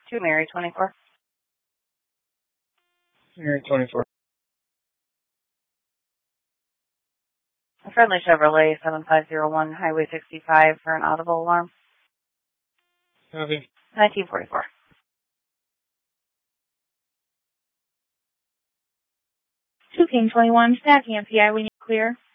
2 Mary 24. Mary 24. A friendly Chevrolet 7501 Highway 65 for an audible alarm. Copy. 1944. 2 King 21, stacking MPI, we need clear.